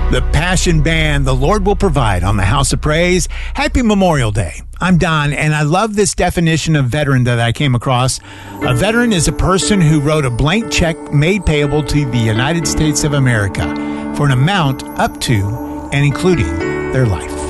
The Passion Band, The Lord Will Provide on the House of Praise. Happy Memorial Day. I'm Don, and I love this definition of veteran that I came across. A veteran is a person who wrote a blank check made payable to the United States of America for an amount up to and including their life.